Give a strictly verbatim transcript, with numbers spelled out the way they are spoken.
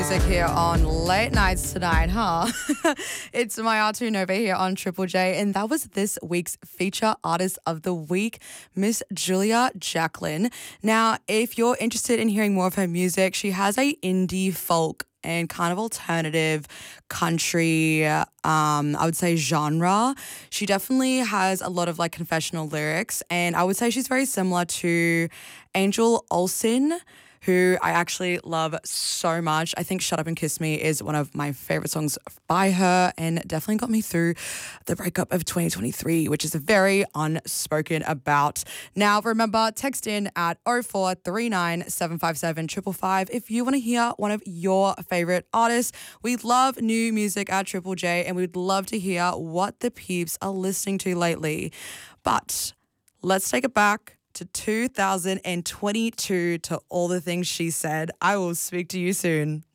music here on Late Nights tonight, huh? It's my R two Nova here on Triple J, and that was this week's feature artist of the week, Miss Julia Jacklin. Now, if you're interested in hearing more of her music, she has a indie folk and kind of alternative country, um, I would say genre. She definitely has a lot of like confessional lyrics, and I would say she's very similar to Angel Olsen, who I actually love so much. I think Shut Up and Kiss Me is one of my favorite songs by her and definitely got me through the breakup of twenty twenty-three, which is very unspoken about. Now, remember, text in at oh four three nine, seven five seven, five five five if you want to hear one of your favorite artists. We love new music at Triple J, and we'd love to hear what the peeps are listening to lately. But let's take it back to two thousand twenty-two, to all the things she said. I will speak to you soon.